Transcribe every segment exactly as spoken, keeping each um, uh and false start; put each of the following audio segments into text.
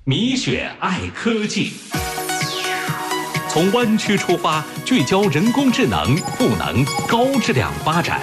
米雪爱科技，从湾区出发，聚焦人工智能赋能高质量发展。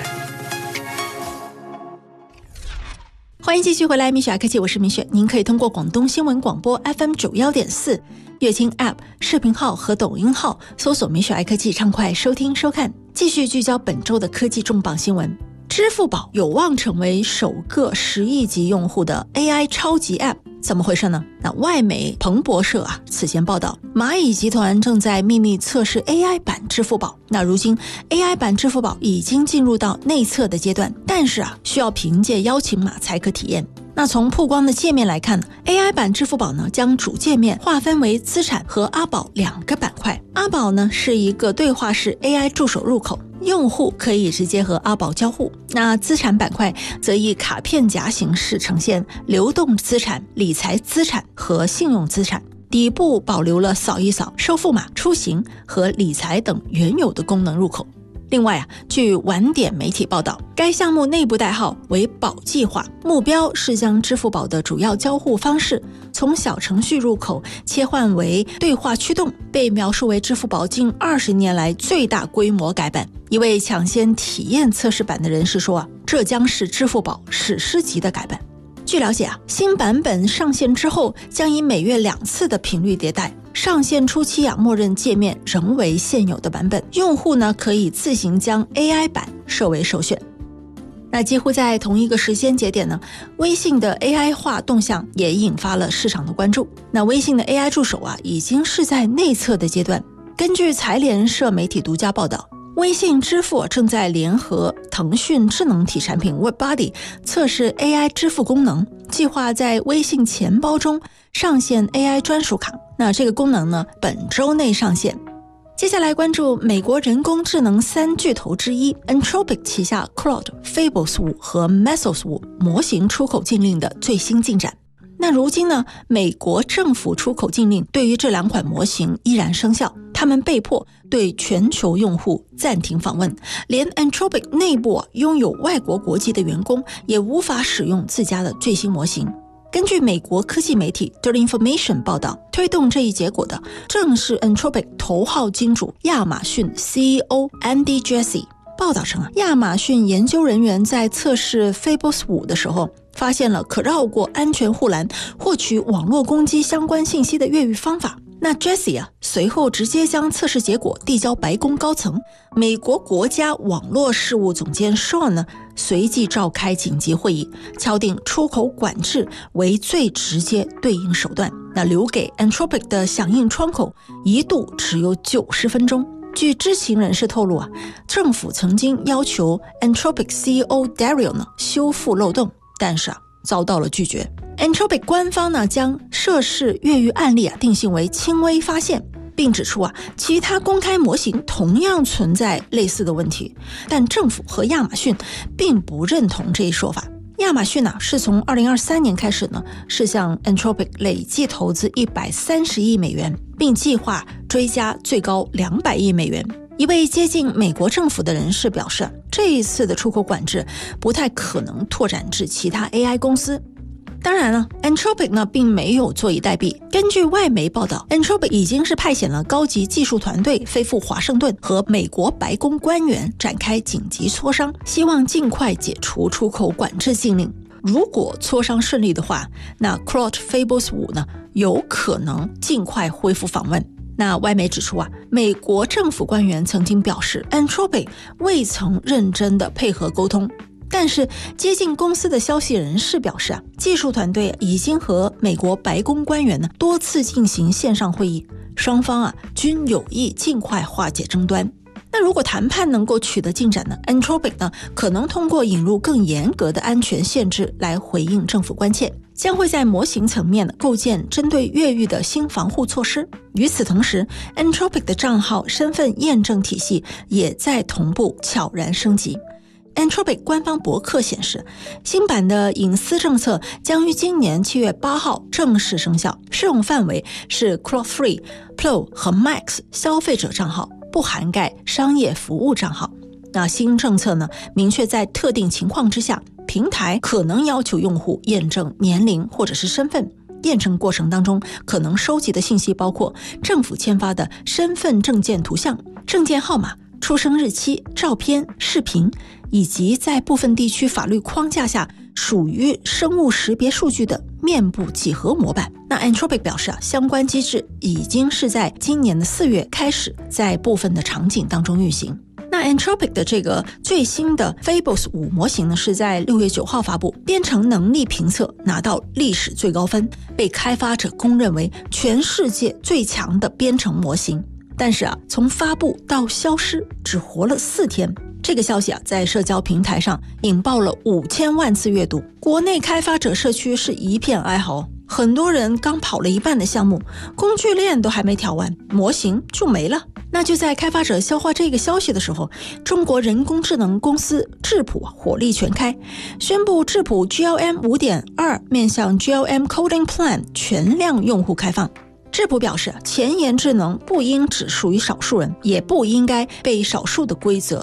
欢迎继续回来，米雪爱科技，我是米雪。您可以通过广东新闻广播 F M 九十一点四、乐清 App、视频号和抖音号搜索米雪爱科技，畅快收听收看。继续聚焦本周的科技重磅新闻。支付宝有望成为首个十亿级用户的 A I 超级 App， 怎么回事呢？那外媒彭博社啊此前报道，蚂蚁集团正在秘密测试 A I 版支付宝。那如今 A I 版支付宝已经进入到内测的阶段，但是啊需要凭借邀请码才可体验。那从曝光的界面来看 A I 版支付宝呢，将主界面划分为资产和阿宝两个板块。阿宝呢是一个对话式 A I 助手入口，用户可以直接和阿宝交互。那资产板块则以卡片夹形式呈现流动资产、理财资产和信用资产，底部保留了扫一扫、收付码、出行和理财等原有的功能入口。另外啊，据晚点媒体报道，该项目内部代号为宝计划，目标是将支付宝的主要交互方式从小程序入口切换为对话驱动，被描述为支付宝近二十年来最大规模改版。一位抢先体验测试版的人士说啊，这将是支付宝史诗级的改版。据了解啊，新版本上线之后将以每月两次的频率迭代。上线初期啊，默认界面仍为现有的版本，用户呢可以自行将 A I 版设为首选。那几乎在同一个时间节点呢，微信的 A I 化动向也引发了市场的关注。那微信的 A I 助手啊，已经是在内测的阶段。根据财联社媒体独家报道，微信支付正在联合腾讯智能体产品 WebBuddy 测试 A I 支付功能，计划在微信钱包中上线 A I 专属卡。那这个功能呢，本周内上线。接下来关注美国人工智能三巨头之一 Anthropic 旗下 Claude、Fables 五和 Mesos 五模型出口禁令的最新进展。那如今呢，美国政府出口禁令对于这两款模型依然生效，他们被迫对全球用户暂停访问，连 Anthropic 内部、啊、拥有外国国籍的员工也无法使用自家的最新模型。根据美国科技媒体 Dirt Information 报道，推动这一结果的正是 Anthropic 头号金主亚马逊 C E O Andy Jassy。 报道称啊，亚马逊研究人员在测试 Fables 五的时候发现了可绕过安全护栏获取网络攻击相关信息的越狱方法。那 Jassy 啊，随后直接将测试结果递交白宫高层。美国国家网络事务总监 Sean 呢，随即召开紧急会议，敲定出口管制为最直接对应手段。那留给 Anthropic 的响应窗口一度只有九十分钟。据知情人士透露啊，政府曾经要求 Anthropic C E O Daryl 呢修复漏洞，但是啊遭到了拒绝。Anthropic 官方呢将涉事越狱案例啊定性为轻微发现，并指出啊其他公开模型同样存在类似的问题，但政府和亚马逊并不认同这一说法。亚马逊啊是从二零二三年开始呢是向 Anthropic 累计投资一百三十亿美元，并计划追加最高两百亿美元。一位接近美国政府的人士表示，这一次的出口管制不太可能拓展至其他 A I 公司。当然了 Anthropic 呢并没有坐以待毙。根据外媒报道， Anthropic 已经是派遣了高级技术团队飞赴华盛顿，和美国白宫官员展开紧急磋商，希望尽快解除出口管制禁令。如果磋商顺利的话，那 Claude Fables 五呢有可能尽快恢复访问。那外媒指出啊，美国政府官员曾经表示 Anthropic 未曾认真的配合沟通。但是接近公司的消息人士表示啊，技术团队已经和美国白宫官员呢多次进行线上会议，双方啊均有意尽快化解争端。那如果谈判能够取得进展呢 Anthropic 呢可能通过引入更严格的安全限制来回应政府关切，将会在模型层面构建针对越狱的新防护措施。与此同时 Anthropic 的账号身份验证体系也在同步悄然升级。Anthropic 官方博客显示，新版的隐私政策将于今年七月八号正式生效，适用范围是 Claude Free、Pro 和 Max 消费者账号，不涵盖商业服务账号。那新政策呢，明确在特定情况之下，平台可能要求用户验证年龄或者是身份， 验证过程当中可能收集的信息包括政府签发的身份证件图像、证件号码、出生日期、照片、视频，以及在部分地区法律框架下属于生物识别数据的面部几何模板。那 Anthropic 表示啊，相关机制已经是在今年的四月开始在部分的场景当中运行。那 Anthropic 的这个最新的 Fables 五模型呢，是在六月九号发布，编程能力评测拿到历史最高分，被开发者公认为全世界最强的编程模型。但是啊，从发布到消失只活了四天。这个消息啊，在社交平台上引爆了五千万次阅读，国内开发者社区是一片哀嚎。很多人刚跑了一半的项目，工具链都还没调完，模型就没了。那就在开发者消化这个消息的时候，中国人工智能公司智谱火力全开，宣布智谱 G L M 五点二 面向 G L M Coding Plan 全量用户开放。智谱表示，前沿智能不应只属于少数人，也不应该被少数的规则